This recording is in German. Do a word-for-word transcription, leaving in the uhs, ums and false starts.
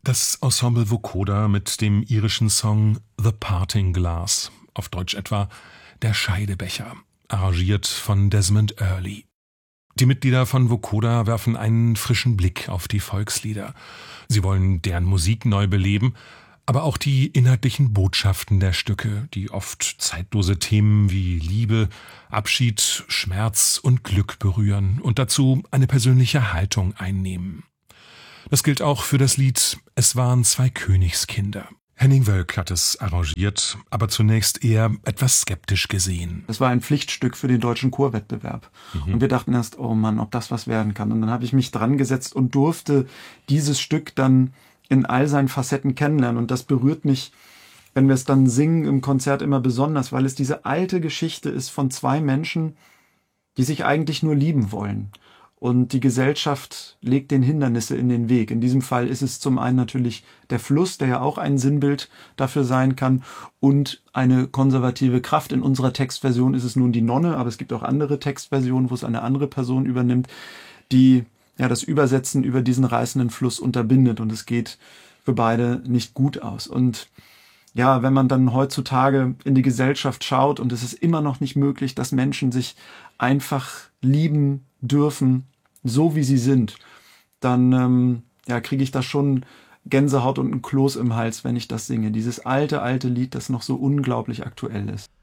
Das Ensemble Vocoder mit dem irischen Song The Parting Glass, auf Deutsch etwa Der Scheidebecher, arrangiert von Desmond Earley. Die Mitglieder von Vocoder werfen einen frischen Blick auf die Volkslieder. Sie wollen deren Musik neu beleben, aber auch die inhaltlichen Botschaften der Stücke, die oft zeitlose Themen wie Liebe, Abschied, Schmerz und Glück berühren und dazu eine persönliche Haltung einnehmen. Das gilt auch für das Lied »Es waren zwei Königskinder«. Henning Wölk hat es arrangiert, aber zunächst eher etwas skeptisch gesehen. Das war ein Pflichtstück für den deutschen Chorwettbewerb. Mhm. Und wir dachten erst, oh Mann, ob das was werden kann. Und dann habe ich mich dran gesetzt und durfte dieses Stück dann in all seinen Facetten kennenlernen. Und das berührt mich, wenn wir es dann singen im Konzert, immer besonders, weil es diese alte Geschichte ist von zwei Menschen, die sich eigentlich nur lieben wollen. Und die Gesellschaft legt den Hindernisse in den Weg. In diesem Fall ist es zum einen natürlich der Fluss, der ja auch ein Sinnbild dafür sein kann, und eine konservative Kraft. In unserer Textversion ist es nun die Nonne, aber es gibt auch andere Textversionen, wo es eine andere Person übernimmt, die ja das Übersetzen über diesen reißenden Fluss unterbindet. Und es geht für beide nicht gut aus. Und ja, wenn man dann heutzutage in die Gesellschaft schaut und es ist immer noch nicht möglich, dass Menschen sich einfach lieben dürfen, so wie sie sind, dann ähm, ja, kriege ich da schon Gänsehaut und ein Kloß im Hals, wenn ich das singe. Dieses alte, alte Lied, das noch so unglaublich aktuell ist.